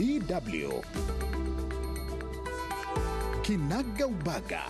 DW Kinaga Ubaga.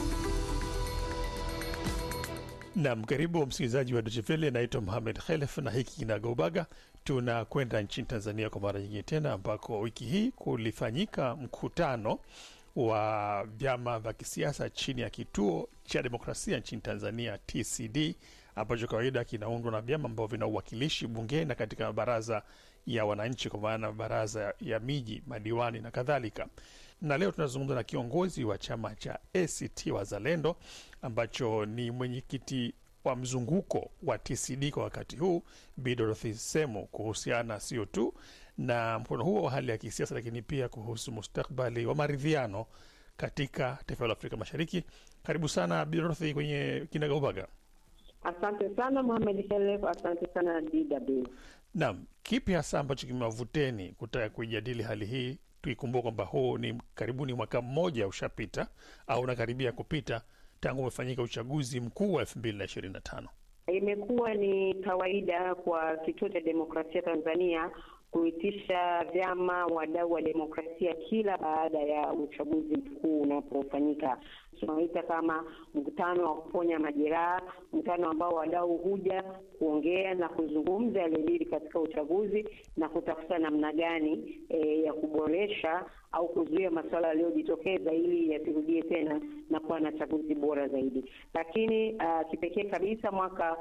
Naam, karibu msikilizaji wa Deutsche Welle, naitwa Mohamed Khalef na hiki Kinaga Ubaga. Tunakwenda nchini Tanzania kwa mara nyingine tena, ambako wiki hii kulifanyika mkutano wa vyama vya kisiasa chini ya Kituo cha Demokrasia nchini Tanzania TCD, ambacho kawaida kinaundwa na vyama ambavyo vina uwakilishi bungeni na katika baraza ya wananchi, kwa maana baraza ya miji, madiwani na kadhalika. Na leo tunazungumza na kiongozi wa chama cha ACT Wazalendo ambacho ni mwenyekiti wa mzunguko wa TCD kwa wakati huu, Bi Dorothy Semu, kuhusiana sio tu na mkono huo wa hali ya kisiasa, lakini pia kuhusu mustakabali wa maridhiano katika taifa la Afrika Mashariki. Karibu sana Bi Dorothy kwenye Kinaga Ubaga. Asante sana Mohamed Khalef, asante sana DW. Naam, kipi hasa ambacho kimewavuteni kutaka kujadili hali hii, tukikumbuka kwamba huu ni karibuni mwaka mmoja ushapita au unakaribia kupita tangu umefanyika uchaguzi mkuu wa 2025. Imekuwa ni kawaida kwa Kituo cha Demokrasia Tanzania kuitisha vyama wadau wa demokrasia kila baada ya uchaguzi mkuu unapofanyika. Tunaita kama mkutano wa kuponya majeraha, mkutano ambao wadau huja kuongea na kuzungumza yaliyojiri katika uchaguzi na kutafuta namna gani ya kuboresha au kuzuia masuala yaliyojitokeza ili yasirudie tena na kuwa na chaguzi bora zaidi. Lakini kipekee kabisa mwaka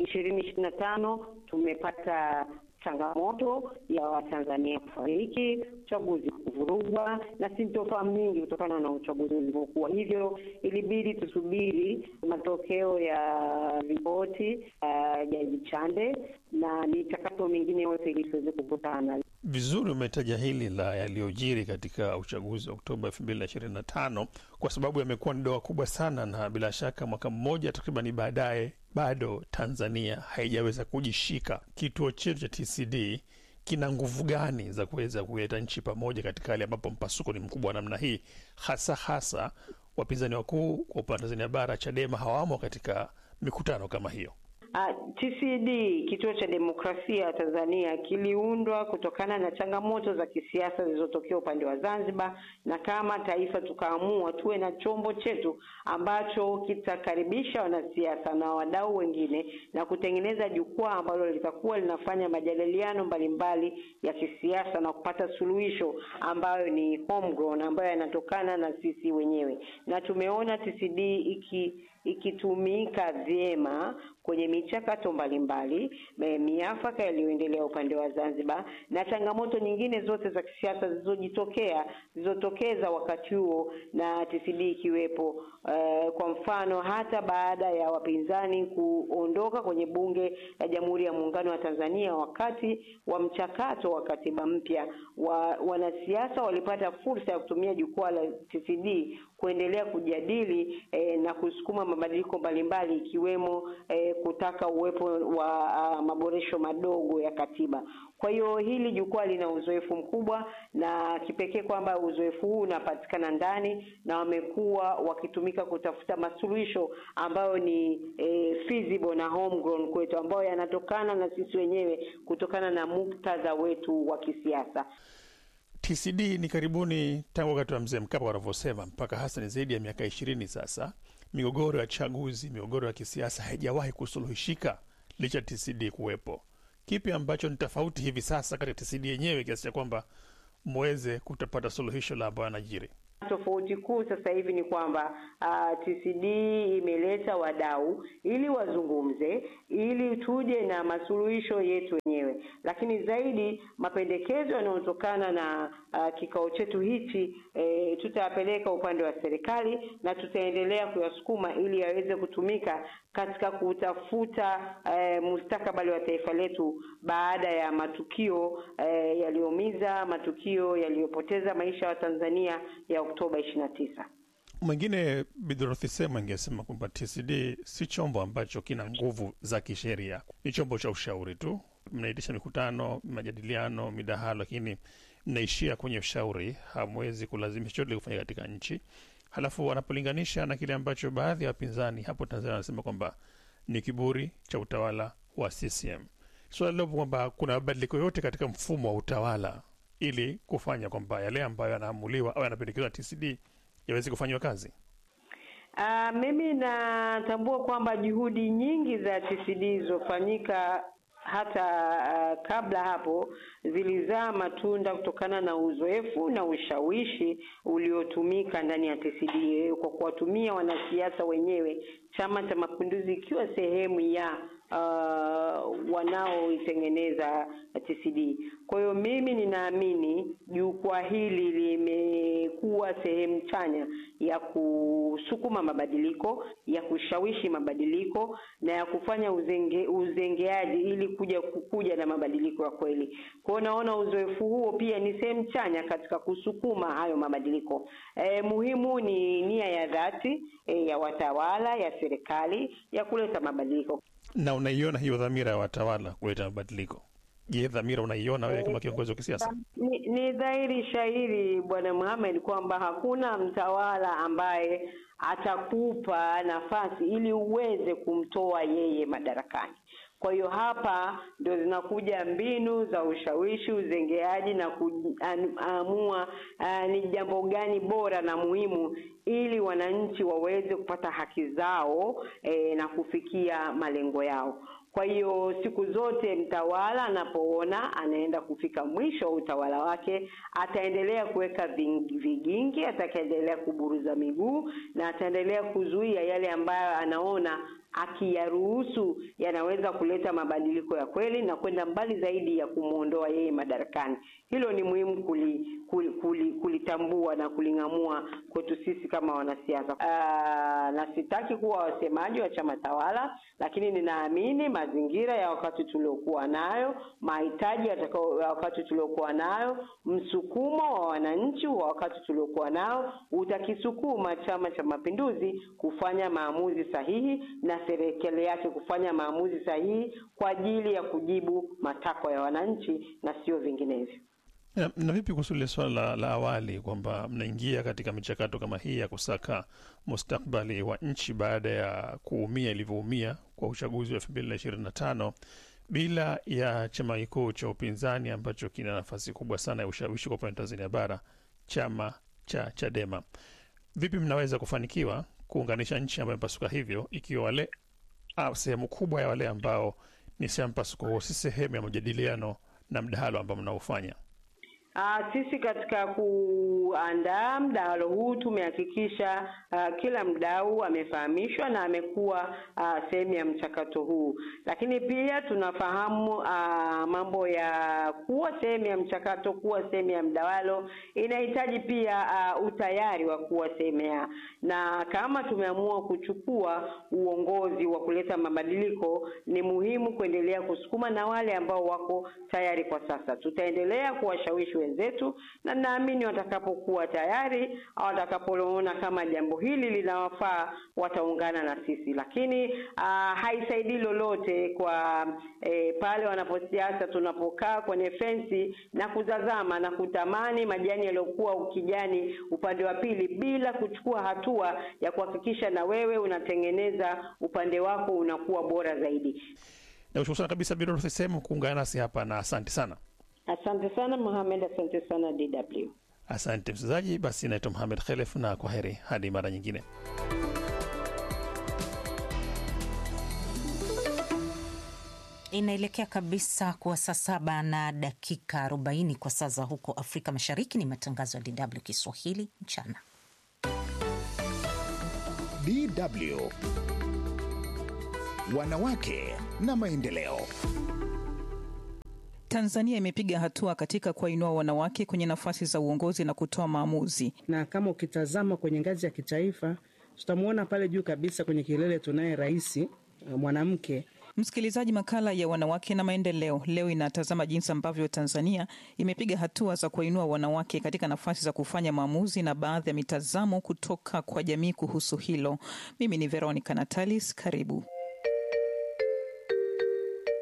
2025 tumepata changamoto ya Watanzania kufariki, uchaguzi kuvurugwa na sintofahamu nyingi kutokana na uchaguzi ulivyokuwa. Hivyo ilibidi tusubiri matokeo ya ripoti ya Chande na michakato mingine yote ili tuweze kukutana. Vizuri umetaja hili la yaliyojiri katika uchaguzi wa Oktoba 2025 kwa sababu yamekuwa ni doa kubwa sana, na bila shaka mwaka mmoja takriban baadaye bado Tanzania haijaweza kujishika. Kituo chetu cha TCD kina nguvu gani za kuweza kuleta nchi pamoja katika hali ambapo mpasuko ni mkubwa namna hii, hasa wapinzani wakuu kwa upande wa Tanzania bara, Chadema, hawamo katika mikutano kama hiyo? TCD, Kituo cha Demokrasia Tanzania, kiliundwa kutokana na changamoto za kisiasa zilizotokea upande wa Zanzibar, na kama taifa tukaamua tuwe na chombo chetu ambacho kitakaribisha wanasiasa na wadau wengine na kutengeneza jukwaa ambalo litakuwa linafanya majadiliano mbalimbali ya kisiasa na kupata suluhisho ambayo ni homegrown, ambayo yanatokana na sisi wenyewe. Na tumeona TCD ikitumika vyema kwenye michakato mbalimbali, miafaka yaliyoendelea upande wa Zanzibar na changamoto nyingine zote za kisiasa zilizotokeza wakati huo, na TCD ikiwepo. Kwa mfano, hata baada ya wapinzani kuondoka kwenye bunge la Jamhuri ya Muungano wa Tanzania wakati wa mchakato wa katiba mpya, wanasiasa walipata fursa ya kutumia jukwaa la TCD kuendelea kujadili na kusukuma mabadiliko mbalimbali, ikiwemo kutaka uwepo wa maboresho madogo ya katiba. Kwa hiyo hili jukwaa lina uzoefu mkubwa, na kipekee kwamba uzoefu huu unapatikana ndani na wamekuwa wakitumika kutafuta masuluhisho ambayo ni feasible na homegrown kwetu, ambayo yanatokana na sisi wenyewe kutokana na muktadha wetu wa kisiasa. TCD ni karibuni tangu wakati wa Mzee Mkapa wanavyosema mpaka hasa ni zaidi ya miaka 20 sasa. Migogoro ya chaguzi, migogoro ya kisiasa haijawahi kusuluhishika licha TCD kuwepo. Kipi ambacho ni tofauti hivi sasa katika TCD yenyewe kiasi cha kwamba muweze kutapata suluhisho la ambayo yanajiri? Tofauti kuu sasa hivi ni kwamba TCD imeleta wadau ili wazungumze, ili tuje na masuluhisho yetu wenyewe. Lakini zaidi mapendekezo yanayotokana na kikao chetu hichi tutayapeleka upande wa serikali na tutaendelea kuyasukuma ili yaweze kutumika katika kutafuta mustakabali wa taifa letu baada ya matukio yaliyomiza, matukio yaliyopoteza maisha wa Tanzania ya Oktoba 29. Mwingine Bi Dorothy Semu angesema kwamba TCD si chombo ambacho kina nguvu za kisheria. Ni chombo cha ushauri tu. Mnaitisha mikutano, majadiliano, midahalo, lakini mnaishia kwenye ushauri. Hamwezi kulazimisha chochote kufanya katika nchi. Halafu wanapolinganisha na kile ambacho baadhi ya wapinzani hapo Tanzania wanasema kwamba ni kiburi cha utawala wa CCM. Swali leo kwamba kuna mabadiliko yote katika mfumo wa utawala ili kufanya kwamba yale ambayo yanaamuliwa au yanapendekezwa TCD yaweze kufanywa kazi? Mimi natambua kwamba juhudi nyingi za TCD zilizofanyika hata kabla hapo zilizaa matunda kutokana na uzoefu na ushawishi uliotumika ndani ya TCD kwa kuwatumia wanasiasa wenyewe, Chama cha Mapinduzi ikiwa sehemu ya wanaoitengeneza TCD. Kwa hiyo mimi ninaamini jukwaa hili limekuwa sehemu chanya ya kusukuma mabadiliko, ya kushawishi mabadiliko na ya kufanya uzengeaji ili kuja na mabadiliko ya kweli. Kwa hiyo naona uzoefu huo pia ni sehemu chanya katika kusukuma hayo mabadiliko. Muhimu ni nia ya dhati ya watawala, ya serikali ya kuleta mabadiliko. Na unaiona hiyo dhamira ya watawala kuleta mabadiliko? Je, dhamira unaiona wewe kama kiongozi wa kisiasa? Ni dhahiri shahiri Bwana Mohamed kwamba hakuna mtawala ambaye atakupa nafasi ili uweze kumtoa yeye madarakani. Kwa hiyo hapa ndio zinakuja mbinu za ushawishi, uzengeaji na kuamua ni jambo gani bora na muhimu ili wananchi waweze kupata haki zao na kufikia malengo yao. Kwa hiyo siku zote mtawala anapoona anaenda kufika mwisho wa utawala wake, ataendelea kuweka vigingi, ataendelea kuburuza miguu na ataendelea kuzuia yale ambayo anaona akiyaruhusu yanaweza kuleta mabadiliko ya kweli na kwenda mbali zaidi ya kumuondoa yeye madarakani. Hilo ni muhimu kulitambua na kuling'amua kwetu sisi kama wanasiasa. Na sitaki kuwa wasemaji wa chama tawala, lakini ninaamini mazingira ya wakati tuliokuwa nayo, mahitaji ya wakati tuliokuwa nayo, msukumo wa wananchi wa wakati tuliokuwa nao utakisukuma Chama cha Mapinduzi kufanya maamuzi sahihi na serikali yake kufanya maamuzi sahihi kwa ajili ya kujibu matakwa ya wananchi na sio vinginevyo. Na vipi kuhusu swala la awali kwamba mnaingia katika michakato kama hii ya kusaka mustakbali wa nchi baada ya kuumia ilivyoumia kwa uchaguzi wa 2025 bila ya chama kikuu cha upinzani ambacho kina nafasi kubwa sana ya ushawishi kwa upande Tanzania bara, chama cha Chadema? Vipi mnaweza kufanikiwa kuunganisha nchi ambayo mpasuka hivyo ikiwa wale sehemu kubwa ya wale ambao ni sehemu mpasuko huo si sehemu ya majadiliano na mdahalo ambao mnaofanya? Sisi katika kuandaa mdahalo huu tumehakikisha kila mdau amefahamishwa na amekuwa sehemu ya mchakato huu. Lakini pia tunafahamu mambo ya kuwa sehemu ya mchakato, kuwa sehemu ya mdahalo inahitaji pia utayari wa kuwa sehemu na kama tumeamua kuchukua uongozi wa kuleta mabadiliko, ni muhimu kuendelea kusukuma na wale ambao wako tayari kwa sasa. Tutaendelea kuwashawishi wenzetu na naamini watakapokuwa tayari au watakapoona kama jambo hili linawafaa wataungana na sisi. Lakini haisaidii lolote kwa pale wanaposiasa tunapokaa kwenye fensi na kutazama na kutamani majani yaliyokuwa ukijani upande wa pili bila kuchukua hatua ya kuhakikisha na wewe unatengeneza upande wako unakuwa bora zaidi. Na ushukuru kabisa bila kusema kuungana nasi hapa, na asante sana. Asante sana Mohamed, asante sana DW. Asante msikilizaji, basi naitwa Mohamed Khelef na kwaheri hadi mara nyingine. Inaelekea kabisa kwa saa 7 na dakika 40 kwa saa za huko Afrika Mashariki. Ni matangazo ya DW Kiswahili mchana. DW Wanawake na maendeleo. Tanzania imepiga hatua katika kuinua wanawake kwenye nafasi za uongozi na kutoa maamuzi. Na kama ukitazama kwenye ngazi ya kitaifa, tutamuona pale juu kabisa kwenye kilele tunaye rais mwanamke. Msikilizaji, makala ya wanawake na maendeleo leo inatazama jinsi ambavyo Tanzania imepiga hatua za kuinua wanawake katika nafasi za kufanya maamuzi na baadhi ya mitazamo kutoka kwa jamii kuhusu hilo. Mimi ni Veronica Natalis, karibu.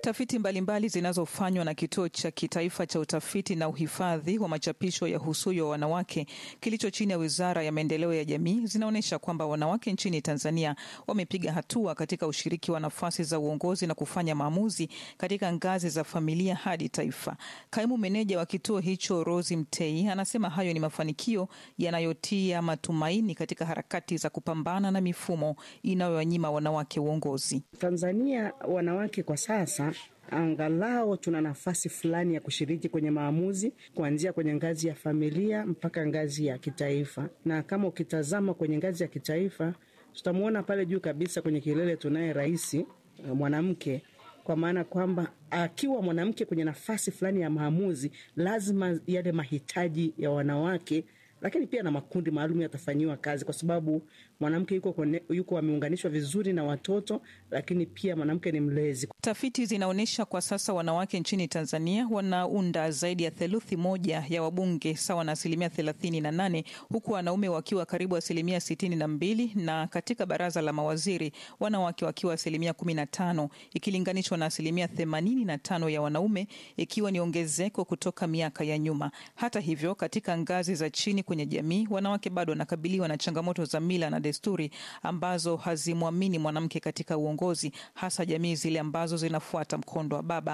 Tafiti mbalimbali zinazofanywa na Kituo cha Kitaifa cha Utafiti na Uhifadhi wa Machapisho ya Husuyo wa Wanawake kilicho chini ya Wizara ya Maendeleo ya Jamii zinaonyesha kwamba wanawake nchini Tanzania wamepiga hatua katika ushiriki wa nafasi za uongozi na kufanya maamuzi katika ngazi za familia hadi taifa. Kaimu meneja wa kituo hicho Rose Mtei anasema hayo ni mafanikio yanayotia matumaini katika harakati za kupambana na mifumo inayowanyima wanawake uongozi. Tanzania wanawake kwa sasa angalau tuna nafasi fulani ya kushiriki kwenye maamuzi kuanzia kwenye ngazi ya familia mpaka ngazi ya kitaifa. Na kama ukitazama kwenye ngazi ya kitaifa, tutamuona pale juu kabisa kwenye kilele tunaye rais mwanamke, kwa maana kwamba akiwa mwanamke kwenye nafasi fulani ya maamuzi, lazima yale mahitaji ya wanawake lakini pia na makundi maalum yatafanyiwa kazi, kwa sababu mwanamke yuko ameunganishwa vizuri na watoto, lakini pia mwanamke ni mlezi. Tafiti zinaonyesha kwa sasa wanawake nchini Tanzania wanaunda zaidi ya theluthi moja ya wabunge, sawa na 38%, huku wanaume wakiwa karibu 62%, na katika baraza la mawaziri wanawake wakiwa 15%, ikilinganishwa na 85% ya wanaume, ikiwa ni ongezeko kutoka miaka ya nyuma. Hata hivyo, katika ngazi za chini kwenye jamii, wanawake bado wanakabiliwa na changamoto za mila na desturi ambazo hazimwamini mwanamke katika uongozi, hasa jamii zile ambazo zinafuata mkondo wa baba.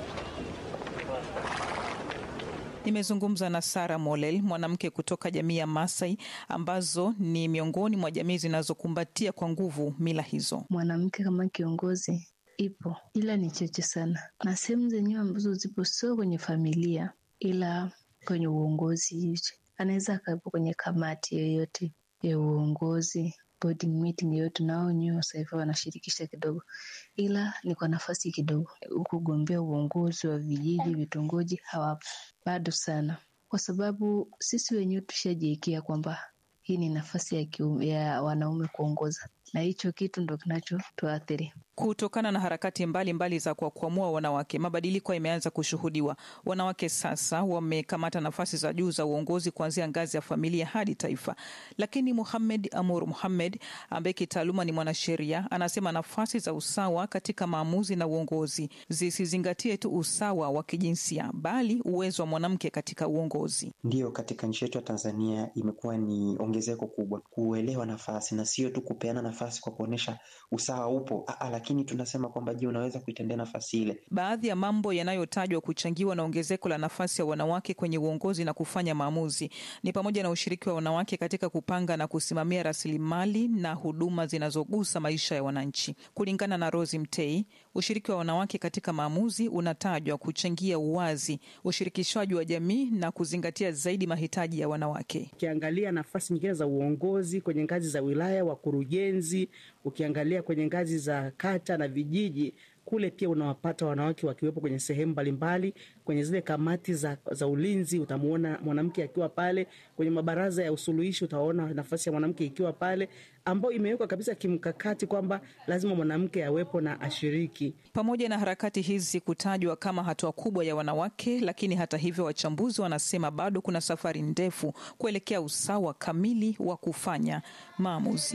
Nimezungumza na Sara Molel, mwanamke kutoka jamii ya Maasai, ambazo ni miongoni mwa jamii zinazokumbatia kwa nguvu mila hizo. Mwanamke kama kiongozi ipo, ila ni chache sana, na sehemu zenyewe ambazo zipo sio kwenye familia, ila kwenye uongozi. Anaweza akawepo kwenye kamati yoyote ya uongozi, board meeting yoyote, nao nyewe sasa hivi wanashirikisha kidogo, ila ni kwa nafasi kidogo. Kugombea uongozi wa vijiji, vitongoji hawapo bado sana, kwa sababu sisi wenyewe tushajiwekea kwamba hii ni nafasi ya wanaume kuongoza, na hicho kitu ndo kinachotuathiri. Kutokana na harakati mbalimbali za kuwakwamua wanawake, mabadiliko yameanza kushuhudiwa. Wanawake sasa wamekamata nafasi za juu za uongozi kuanzia ngazi ya familia hadi taifa. Lakini Mohamed Amur Mohamed, ambaye kitaaluma ni mwanasheria, anasema nafasi za usawa katika maamuzi na uongozi zisizingatie tu usawa wa kijinsia, bali uwezo wa mwanamke katika uongozi. Ndio, katika nchi yetu ya Tanzania imekuwa ni ongezeko kubwa kuelewa nafasi, na sio tu kupeana nafasi kwa kuonesha usawa upo, lakini tunasema kwamba je, unaweza kuitendea nafasi ile. Baadhi ya mambo yanayotajwa kuchangiwa na ongezeko la nafasi ya wanawake kwenye uongozi na kufanya maamuzi ni pamoja na ushiriki wa wanawake katika kupanga na kusimamia rasilimali na huduma zinazogusa maisha ya wananchi. Kulingana na Rose Mtei, ushiriki wa wanawake katika maamuzi unatajwa kuchangia uwazi, ushirikishwaji wa jamii na kuzingatia zaidi mahitaji ya wanawake. Ukiangalia nafasi nyingine za uongozi kwenye ngazi za wilaya, wakurugenzi, ukiangalia kwenye ngazi za kata na vijiji, kule pia unawapata wanawake wakiwepo kwenye sehemu mbalimbali. Kwenye zile kamati za ulinzi utamuona mwanamke akiwa pale. Kwenye mabaraza ya usuluhishi utaona nafasi ya mwanamke ikiwa pale, ambao imewekwa kabisa kimkakati kwamba lazima mwanamke awepo na ashiriki. Pamoja na harakati hizi kutajwa kama hatua kubwa ya wanawake, lakini hata hivyo wachambuzi wanasema bado kuna safari ndefu kuelekea usawa kamili wa kufanya maamuzi.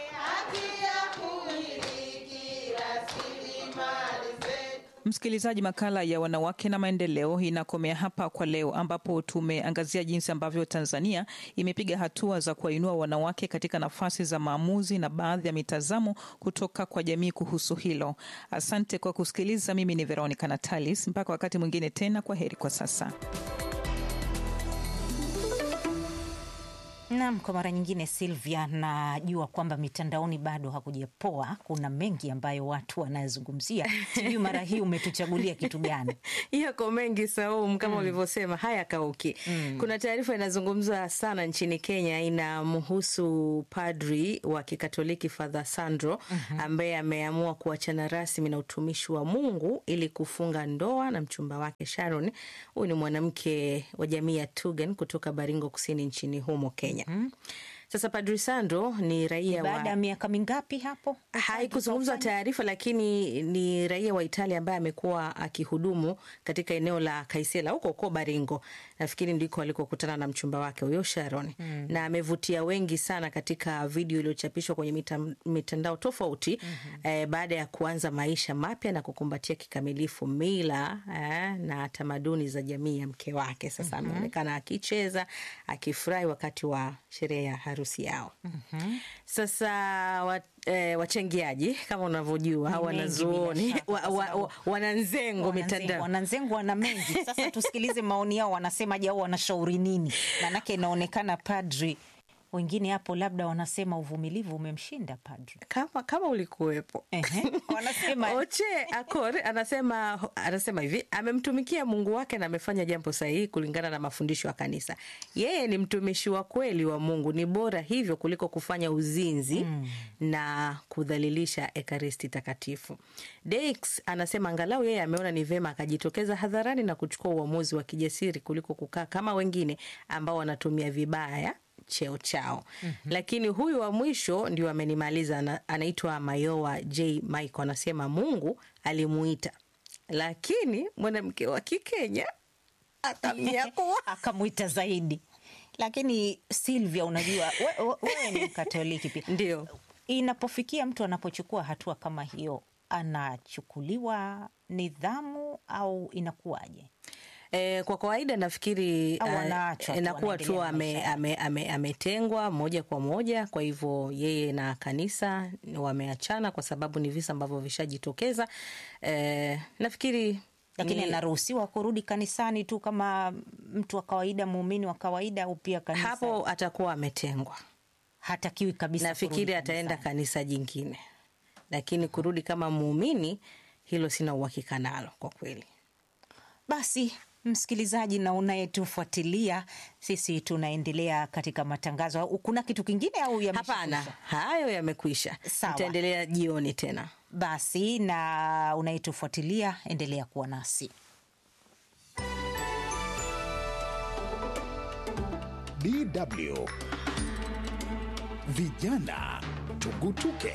Msikilizaji, makala ya wanawake na maendeleo inakomea hapa kwa leo, ambapo tumeangazia jinsi ambavyo Tanzania imepiga hatua za kuwainua wanawake katika nafasi za maamuzi na baadhi ya mitazamo kutoka kwa jamii kuhusu hilo. Asante kwa kusikiliza. Mimi ni Veronica Natalis. Mpaka wakati mwingine tena, kwa heri kwa sasa. Naam, kwa mara nyingine Silvia, najua kwamba mitandaoni bado hakujapoa. Kuna mengi ambayo watu wanazungumzia. Sijui mara hii umetuchagulia kitu gani? Yako mengi Saum, kama ulivyosema, haya kauki. Kuna taarifa inazungumzwa sana nchini Kenya, inamhusu padri wa Kikatoliki Father Sandro ambaye ameamua kuachana rasmi na utumishi wa Mungu ili kufunga ndoa na mchumba wake Sharon. Huyu ni mwanamke wa jamii ya Tugen kutoka Baringo Kusini nchini humo Kenya. Sasa Padri Sandro ni raia wa... Baada ya miaka mingapi hapo? Haikuzungumzwa taarifa, lakini ni raia wa Italia ambaye amekuwa akihudumu katika eneo la Kaisela huko Baringo. Nafikiri ndiko alikokutana na mchumba wake huyo Sharon. Na amevutia wengi sana katika video iliyochapishwa kwenye mitandao tofauti baada ya kuanza maisha mapya na kukumbatia kikamilifu mila na tamaduni za jamii ya mke wake. Sasa ameonekana akicheza, akifurahi wakati wa sherehe ya harusi yao. Sasa wachangiaji kama unavyojua wanazuoni wananzengo mitandao, wananzengo wana mengi. Sasa tusikilize maoni yao, wanasema je au wanashauri nini? Maana inaonekana padri wengine hapo labda wanasema uvumilivu umemshinda padri. Kama ulikuwepo. Wanasema Oche Akor anasema hivi, amemtumikia Mungu wake na amefanya jambo sahihi kulingana na mafundisho ya kanisa. Yeye ni mtumishi wa kweli wa Mungu, ni bora hivyo kuliko kufanya uzinzi na kudhalilisha ekaristi takatifu. Dex anasema angalau yeye ameona ni vema akajitokeza hadharani na kuchukua uamuzi wa kijasiri kuliko kukaa kama wengine ambao wanatumia vibaya cheo chao. Lakini huyu wa mwisho ndio amenimaliza, anaitwa Mayowa J Michael, anasema Mungu alimuita lakini mwanamke wa Kikenya akamuita zaidi. Lakini Silvia, unajua wewe ni Katoliki pia. Ndio. Inapofikia mtu anapochukua hatua kama hiyo, anachukuliwa nidhamu au inakuwaje? Kwa kawaida nafikiri inakuwa tu ametengwa moja kwa moja. Kwa hivyo yeye na kanisa wameachana kwa sababu ni visa ambavyo vishajitokeza. Nafikiri lakini anaruhusiwa kurudi kanisani tu kama mtu wa kawaida, muumini wa kawaida, au pia kanisa? Hapo atakuwa ametengwa. Hatakiwi kabisa. Nafikiri ataenda kanisa jingine. Lakini kurudi kama muumini, hilo sina uhakika nalo kwa kweli. Basi msikilizaji na unayetufuatilia, sisi tunaendelea katika matangazo. Kuna kitu kingine au yamekwisha? Hapana, hayo yamekwisha. Tutaendelea jioni tena. Basi na unayetufuatilia, endelea kuwa nasi. DW Vijana Tugutuke.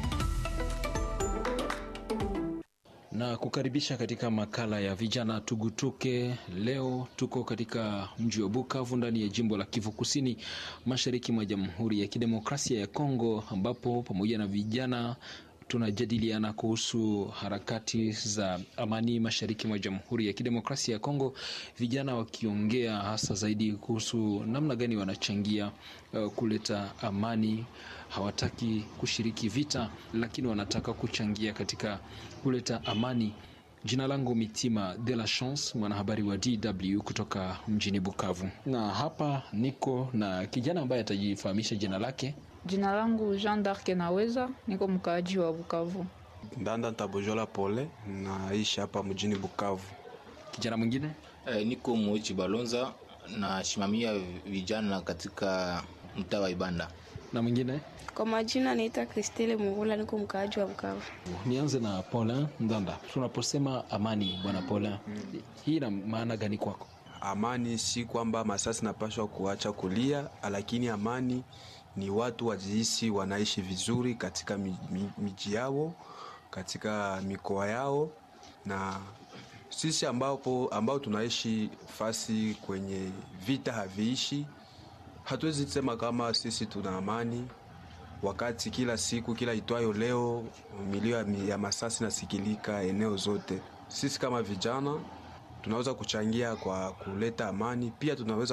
Na kukaribisha katika makala ya Vijana Tugutuke. Leo tuko katika mji wa Bukavu ndani ya jimbo la Kivu Kusini, mashariki mwa Jamhuri ya Kidemokrasia ya Kongo, ambapo pamoja na vijana tunajadiliana kuhusu harakati za amani mashariki mwa Jamhuri ya Kidemokrasia ya Kongo, vijana wakiongea hasa zaidi kuhusu namna gani wanachangia kuleta amani. Hawataki kushiriki vita, lakini wanataka kuchangia katika kuleta amani. Jina langu Mitima de la Chance, mwanahabari wa DW kutoka mjini Bukavu. Na hapa niko na kijana ambaye atajifahamisha jina lake. Jina langu Jean d'Arc Naweza, niko mkaaji wa Bukavu. Ndanda Tabojola Pole, naishi hapa mjini Bukavu. Kijana mwingine? Niko Moichi Balonza, na shimamia vijana katika mtaa wa Ibanda. Na mwingine? Kwa majina naitwa Kristele Mugula, niko mkaaji wa Bukavu. Nianze na Paulin Ndanda. Tunaposema amani, bwana Paulin, hii ina maana gani kwako? Amani si kwamba masasi napashwa kuacha kulia, lakini amani ni watu wajihisi wanaishi vizuri katika miji yao, katika mikoa yao. Na sisi ambao tunaishi fasi kwenye vita haviishi, hatuwezi kusema kama sisi tuna amani wakati kila siku, kila itwayo leo, milio ya masasi nasikilika eneo zote. Sisi kama vijana tunaweza kuchangia kwa kuleta amani, pia tunaweza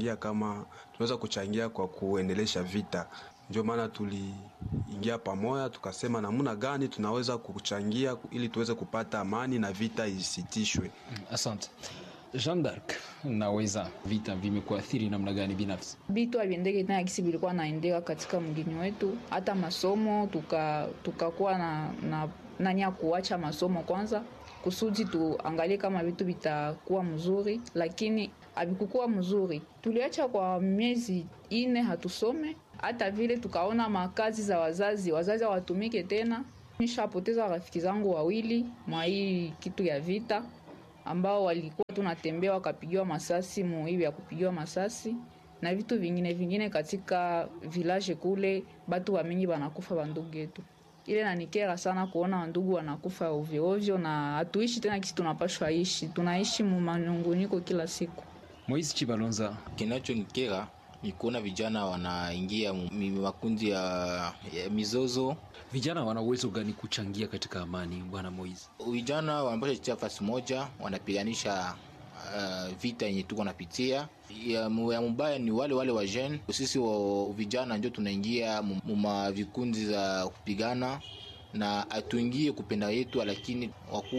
kuchangia kwa kuendelesha vita. Ndio maana tuliingia pamoja tukasema namna gani tunaweza kuchangia ili tuweze kupata amani na vita isitishwe. Asante. Jean d'Arc Naweza, vita vimekuathiri namna gani binafsi? Vitu haviendeki tena kisi vilikuwa naendeka katika mgini wetu. Hata masomo tukakuwa na nania kuacha masomo kwanza kusudi tuangalie kama vitu vitakuwa mzuri, lakini havikuwa mzuri. Tuliacha kwa miezi 4 hatusome, hata vile tukaona makazi za wazazi hawatumike tena. Nishapoteza rafiki zangu 2 mwa hii kitu ya vita, ambao walikuwa tunatembea wakapigiwa masasi hivi ya kupigiwa masasi. na vitu vingine katika village kule, batu wa mingi wanakufa bandugu yetu. Ile nanikera sana kuona wandugu wanakufa ovyo ovyo, na hatuishi tena kisi tunapashwa ishi. Tunaishi mu manunguniko kila siku. Moise Chibalonza: kinachonikera ni kuona vijana wanaingia makundi ya mizozo. Vijana wana uwezo gani kuchangia katika amani, bwana Moise? Vijana wanapaswa kutia nafasi moja, wanapiganisha vita yenye tuko napitia. Ya mbaya ni wale wa jeune. Sisi wa vijana ndio tunaingia mu vikundi za kupigana, na atuingie kupenda yetu, lakini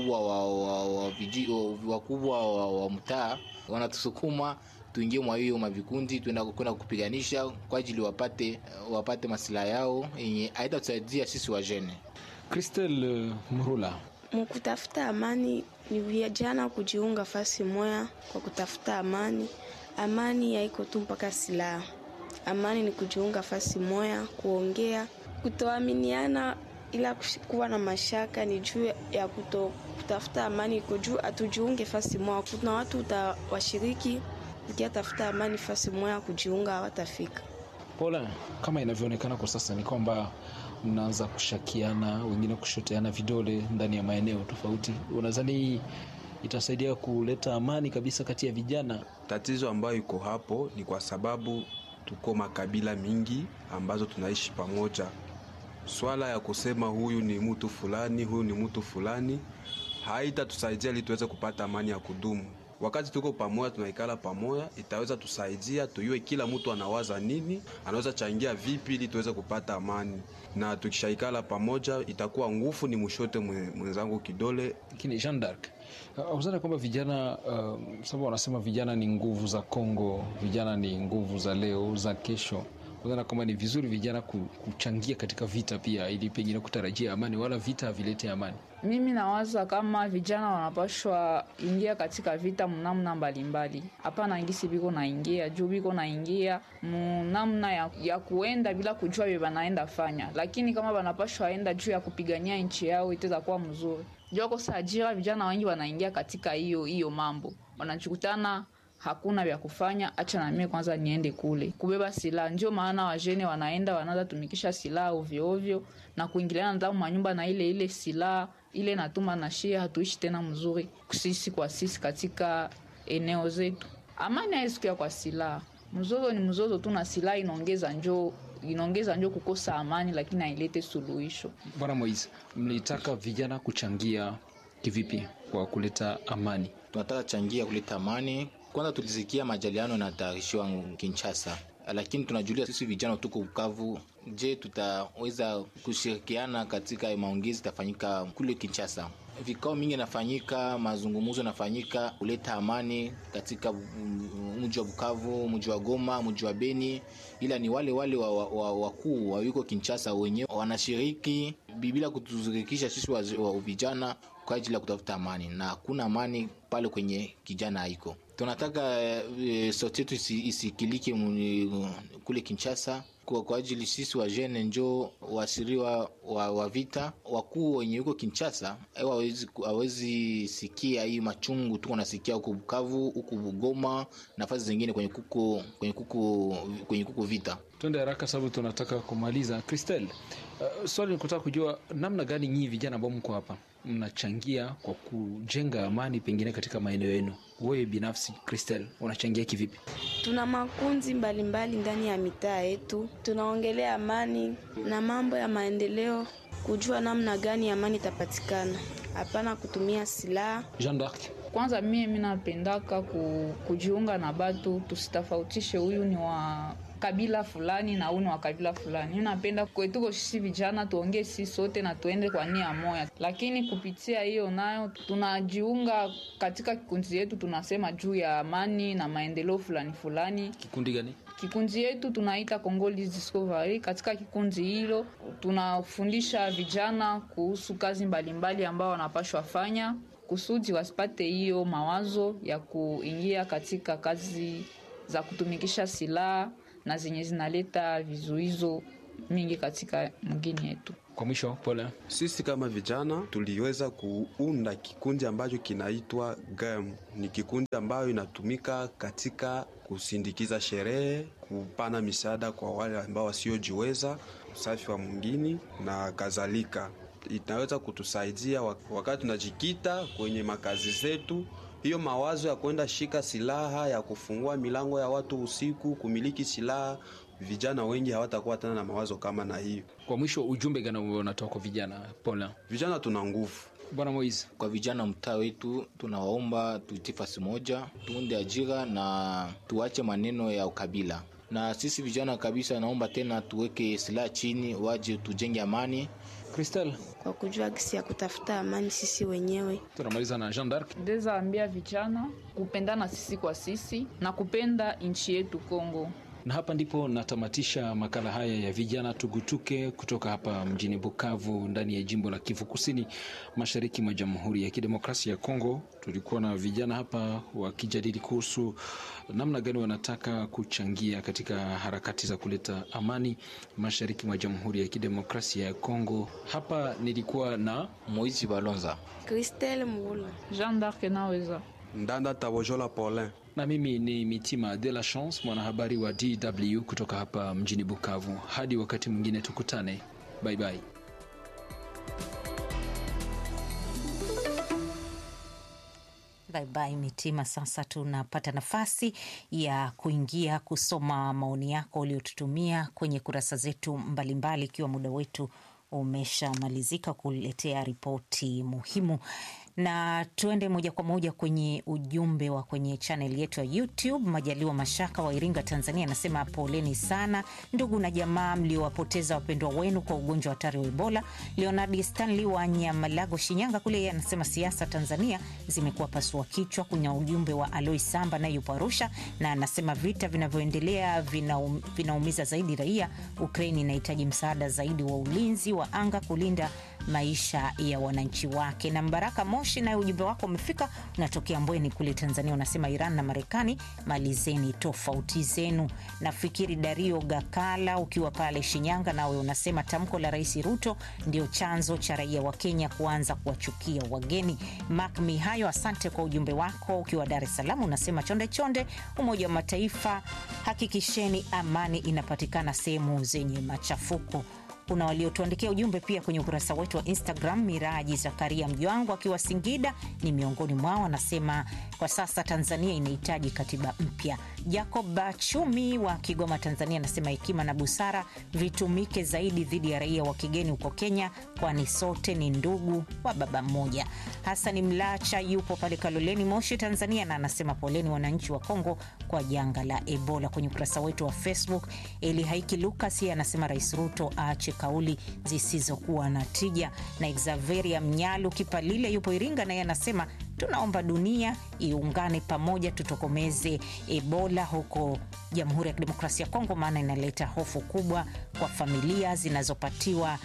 wakubwa wa mtaa wanatusukuma tuingie mwa hiyo mavikundi, kwenda kupiganisha kwa ajili wapate masilaha yao yenye haitatusaidia sisi wa jeune. Christelle Murula: mkutafuta amani ni vijana kujiunga fasi moya kwa kutafuta amani. Amani haiko tu mpaka silaha. Amani ni kujiunga fasi moya, kuongea, kutoaminiana, ila kuwa na mashaka ni juu ya kutafuta amani. Iko juu atujiunge fasi moya. Kuna watu utawashiriki ukiatafuta amani fasi moya, kujiunga hawatafika. Paula, kama inavyoonekana kwa sasa ni kwamba mnaanza kushakiana, wengine kushoteana vidole ndani ya maeneo tofauti. Unadhani itasaidia kuleta amani kabisa kati ya vijana? Tatizo ambayo iko hapo ni kwa sababu tuko makabila mingi ambazo tunaishi pamoja. Swala ya kusema huyu ni mtu fulani, huyu ni mtu fulani, haitatusaidia ili tuweze kupata amani ya kudumu. Wakati tuko pamoja, tunaikala pamoja, itaweza tusaidia tujue kila mtu anawaza nini, anaweza changia vipi ili tuweze kupata amani. Na tukishaikala pamoja itakuwa nguvu ni mshote mwenzangu kidole. Lakini Jean d'Arc, uzana kwamba vijana sababu wanasema vijana ni nguvu za Kongo, vijana ni nguvu za leo, za kesho. Uzana kwamba ni vizuri vijana kuchangia katika vita pia, ili pengine kutarajia amani, wala vita vilete amani. Mimi nawaza kama vijana wanapashwa ingia katika vita mnamna mbalimbali. Hapana ngisi biko naingia, juu biko naingia mnamna ya kuenda bila kujua bibi banaenda fanya. Lakini kama wanapashwa enda juu ya kupigania nchi yao, itaweza kuwa mzuri. Juu kwa sajira vijana wengi wanaingia katika hiyo mambo. Wanachukutana hakuna vya kufanya, acha na mimi kwanza niende kule kubeba silaha. Ndio maana wajene wanaanza tumikisha silaha ovyo ovyo na kuingiliana ndani manyumba na ile silaha ile natuma na shia, hatuishi tena mzuri sisi kwa sisi katika eneo zetu. Amani haisikia kwa silaha. Mzozo ni mzozo tu, na silaha inaongeza njoo kukosa amani, lakini hailete suluhisho. Bwana Moise, mlitaka vijana kuchangia kivipi kwa kuleta amani? Tunataka changia kuleta amani. Kwanza tulisikia majaliano na tayarishiwa Kinshasa, lakini tunajulia sisi vijana tuko Bukavu, je, tutaweza kushirikiana katika maongezi tafanyika kule Kinshasa? Vikao mingi nafanyika, mazungumzo nafanyika kuleta amani katika mji wa Bukavu, mji wa Goma, mji wa Beni, ila ni wale wakuu wa yuko Kinshasa wenyewe wanashiriki bila kutuzurikisha sisi wa vijana kwa ajili ya kutafuta amani, na hakuna amani pale kwenye kijana haiko. Tunataka sauti yetu isikilike kule Kinshasa kwa ajili sisi wa jeune njoo wasiriwa wa vita. Wakuu wenye yuko Kinshasa hawezi sikia hii machungu tuko nasikia huko Bukavu, huko Goma, nafasi zingine kwenye kuko vita. Twende haraka sababu tunataka kumaliza. Christelle, swali ni kutaka kujua namna gani nyinyi vijana ambao mko hapa mnachangia kwa kujenga amani pengine katika maeneo yenu. Wewe binafsi Christelle, unachangia kivipi? Tuna makundi mbalimbali ndani ya mitaa yetu. Tunaongelea amani na mambo ya maendeleo, kujua namna gani amani itapatikana. Hapana kutumia silaha. Jean d'Arc: kwanza mimi napendaka kujiunga na batu, tusitafautishe huyu ni wa kabila fulani na huyu ni wa kabila fulani. Mimi napenda kwetuko sisi vijana tuongee sisi sote na tuende kwa nia moja. Lakini kupitia hiyo nayo tunajiunga katika kikundi yetu, tunasema juu ya amani na maendeleo fulani. Kikundi gani? Kikundi yetu tunaita Congolese Discovery. Katika kikundi hilo tunafundisha vijana kuhusu kazi mbalimbali ambao wanapaswa fanya kusudi wasipate hiyo mawazo ya kuingia katika kazi za kutumikisha silaha na zenye zinaleta vizuizo mingi katika mgini yetu. Kwa mwisho, Pole, sisi kama vijana tuliweza kuunda kikundi ambacho kinaitwa GEM. Ni kikundi ambayo inatumika katika kusindikiza sherehe, kupana misaada kwa wale ambao wasiojiweza, usafi wa mwingine na kadhalika. Inaweza kutusaidia wakati tunajikita kwenye makazi zetu. Hiyo mawazo ya kwenda shika silaha, ya kufungua milango ya watu usiku, kumiliki silaha, vijana wengi hawatakuwa tena na mawazo kama na hiyo. Kwa mwisho, ujumbe gani unatoka kwa vijana, Paula? Vijana tuna nguvu. Bwana Moiz, kwa vijana mtaa wetu tunawaomba tuitifasi moja, tuunde ajira na tuache maneno ya ukabila. Na sisi vijana kabisa naomba tena tuweke silaha chini, waje tujenge amani. Crystal, kwa kujua gisi ya kutafuta amani sisi wenyewe. Tunamaliza na Jean d'Arc. Ndeza ambia vijana kupendana sisi kwa sisi na kupenda nchi yetu Kongo. Na hapa ndipo natamatisha makala haya ya vijana tugutuke kutoka hapa mjini Bukavu ndani ya jimbo la Kivu Kusini, mashariki mwa Jamhuri ya Kidemokrasia ya Kongo. Tulikuwa na vijana hapa wakijadili kuhusu namna gani wanataka kuchangia katika harakati za kuleta amani mashariki mwa Jamhuri ya Kidemokrasia ya Kongo. Hapa nilikuwa na Moizi Balonza, Christelle Mugula, Jean d'Arc naweza, Ndanda Tabojola Paulin. Na mimi ni Mitima de la Chance, mwanahabari wa DW kutoka hapa mjini Bukavu. Hadi wakati mwingine tukutane. Bye bye. Bye bye Mitima. Sasa tunapata nafasi ya kuingia kusoma maoni yako uliotutumia kwenye kurasa zetu mbalimbali, ikiwa muda wetu umeshamalizika kuletea ripoti muhimu. Na tuende moja kwa moja kwenye ujumbe wa kwenye channel yetu ya YouTube. Majaliwa Mashaka wa Iringa, Tanzania anasema poleni sana ndugu na jamaa mliowapoteza wapendwa wenu kwa ugonjwa hatari wa Ebola. Leonard Stanley wa Nyamalago, Shinyanga kule, yeye anasema siasa Tanzania zimekuwa pasua kichwa. Kuna ujumbe wa Alois Samba naye yupo Arusha na anasema vita vinavyoendelea vinaumiza zaidi raia. Ukraine inahitaji msaada zaidi wa ulinzi wa anga kulinda maisha ya wananchi wake. Na Mbaraka Moshi na ujumbe wako umefika, unatokea Mbweni kule Tanzania, unasema Iran na Marekani malizeni tofauti zenu. Nafikiri Dario Gakala ukiwa pale Shinyanga, nawe unasema tamko la Rais Ruto ndio chanzo cha raia wa Kenya kuanza kuwachukia wageni. Mark Mihayo, asante kwa ujumbe wako ukiwa Dar es Salaam, unasema chonde chonde Umoja wa Mataifa, hakikisheni amani inapatikana sehemu zenye machafuko. Kuna waliotuandikia ujumbe pia kwenye ukurasa wetu wa Instagram. Miraji Zakaria Mjwangu akiwa Singida ni miongoni mwao, anasema kwa sasa Tanzania inahitaji katiba mpya. Jacob Bachumi wa Kigoma, Tanzania anasema hekima na busara vitumike zaidi dhidi ya raia wa kigeni huko Kenya, kwani sote ni ndugu wa baba mmoja. Hassan Mlacha yupo pale Kaloleni, Moshi, Tanzania, na anasema poleni wananchi wa Kongo kwa janga la Ebola. Kwenye ukurasa wetu wa Facebook, Eli Haiki Lucas yeye anasema Rais Ruto aache kauli zisizokuwa na tija. Na Xaveria Mnyalu Kipalile yupo Iringa na yeye anasema tunaomba dunia iungane pamoja tutokomeze Ebola huko Jamhuri ya Kidemokrasia ya Kongo, maana inaleta hofu kubwa kwa familia zinazopatiwa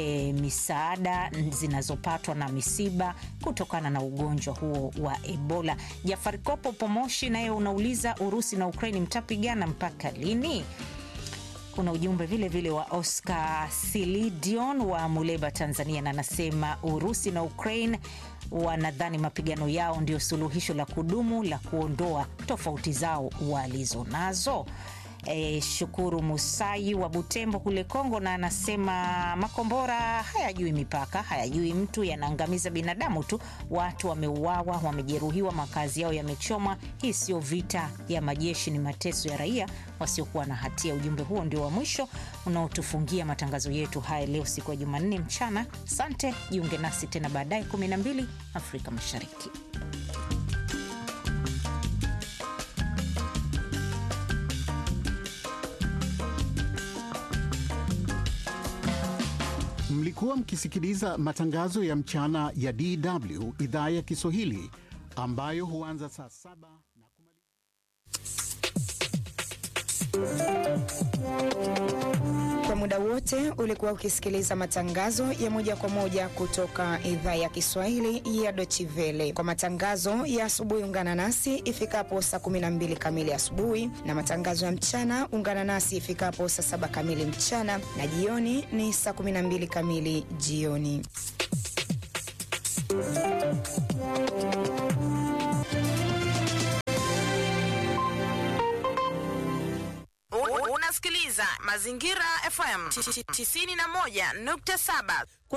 misaada, zinazopatwa na misiba kutokana na ugonjwa huo wa Ebola. Jafari Kopo Pomoshi naye unauliza Urusi na Ukraine mtapigana mpaka lini? Kuna ujumbe vile vile wa Oscar Silidion wa Muleba, Tanzania, na anasema Urusi na Ukraine wanadhani mapigano yao ndio suluhisho la kudumu la kuondoa tofauti zao walizonazo. Shukuru Musai wa Butembo kule Kongo na anasema makombora hayajui mipaka, hayajui mtu, yanaangamiza binadamu tu. Watu wameuawa, wamejeruhiwa, makazi yao yamechomwa. Hii sio vita ya majeshi, ni mateso ya raia wasiokuwa na hatia. Ujumbe huo ndio wa mwisho unaotufungia matangazo yetu haya leo siku ya Jumanne mchana. Asante, jiunge nasi tena baadaye 12 Afrika Mashariki. Mlikuwa mkisikiliza matangazo ya mchana ya DW idhaa ya Kiswahili ambayo huanza saa 7 na kumalizika muda wote ulikuwa ukisikiliza matangazo ya moja kwa moja kutoka idhaa ya Kiswahili ya Deutsche Welle. Kwa matangazo ya asubuhi ungana nasi ifikapo saa 12 kamili asubuhi, na matangazo ya mchana ungana nasi ifikapo saa 7 kamili mchana, na jioni ni saa 12 kamili jioni. Unasikiliza Mazingira FM 91.7.